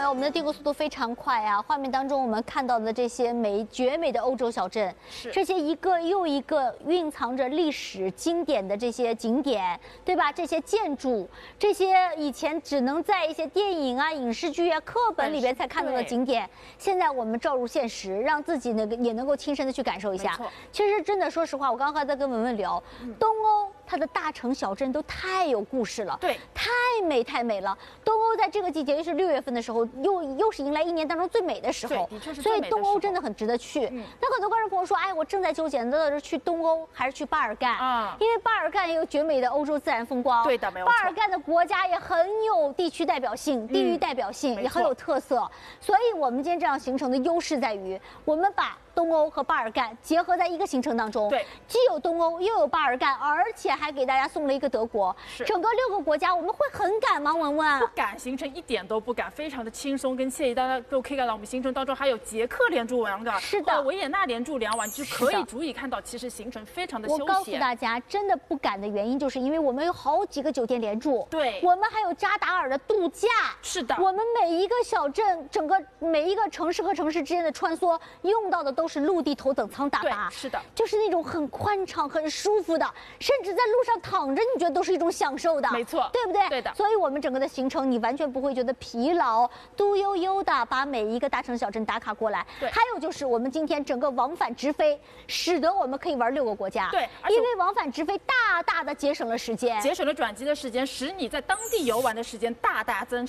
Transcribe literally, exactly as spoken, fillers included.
友，我们的订购速度非常快啊！画面当中我们看到的这些美绝美的欧洲小镇，这些一个又一个蕴藏着历史经典的这些景点，对吧？这些建筑，这些以前只能在一些电影啊、影视剧啊、课本里边才看到的景点，现在我们照入现实，让自己能也能够亲身的去感受一下。其实真的，说实话，我刚刚还在跟文文聊，嗯、东欧它的大城小镇都太有故事了， 对， 太美太美了。东欧在这个季节，又是六月份的时候，又又是迎来一年当中最美的时候，所以东欧真的很值得去。嗯、那很多观众朋友说，哎，我正在纠结，到底是去东欧还是去巴尔干啊？因为巴尔干也有绝美的欧洲自然风光， 对的，没有错。 巴尔干的国家也很有地区代表性、地域代表性，嗯、也很有特色。所以我们今天这样行程的优势在于，我们把东欧和巴尔干结合在一个行程当中， 对， 既有东欧又有巴尔干，而且还给大家送了一个德国，整个六个国家，我们会很赶吗？文文不赶，行程一点都不赶，非常的轻松跟惬意。大家都可以看到，我们行程当中还有捷克连住两晚， 是的， 维也纳连住两晚，就可以足以看到，其实行程非常的休闲。 我告诉大家，真的不赶的原因，就是因为我们有好几个酒店连住， 对， 我们还有扎达尔的度假， 是的， 我们每一个小镇，整个每一个城市和城市之间的穿梭，用到的都是陆地头等舱大巴， 是的， 就是那种很宽敞、很舒服的，甚至在路上躺着，你觉得都是一种享受的， 没错， 对不对？ 对的。 所以我们整个的行程，你完全不会觉得疲劳，嘟悠悠的把每一个大城小镇打卡过来。 对， 还有就是我们今天整个往返直飞，使得我们可以玩六个国家。 对， 因为往返直飞大大的节省了时间， 节省了转机的时间，使你在当地游玩的时间大大增长。